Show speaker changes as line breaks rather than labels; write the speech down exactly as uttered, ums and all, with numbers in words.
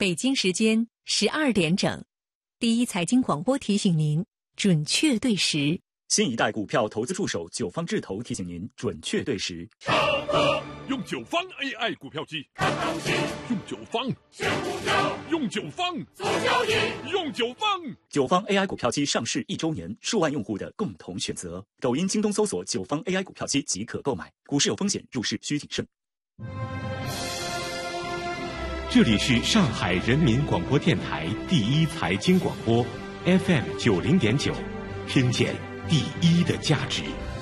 北京时间十二点整，第一财经广播提醒您准确对时。
新一代股票投资助手九方智投提醒您准确对时。
用九方 A I 股票机看东西，用九方选股票，用九方做交易，用九方。
九方 A I 股票机上市一周年，数万用户的共同选择。抖音、京东搜索九方 A I 股票机即可购买。股市有风险，入市需谨慎。
这里是上海人民广播电台第一财经广播 F M 九零点九，听见第一的价值。